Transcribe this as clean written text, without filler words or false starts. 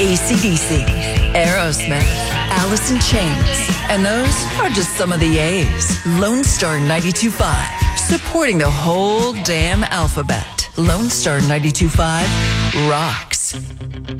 AC/DC, Aerosmith, Alice in Chains, and those are just some of the A's. Lone Star 92.5, supporting the whole damn alphabet. Lone Star 92.5 rocks.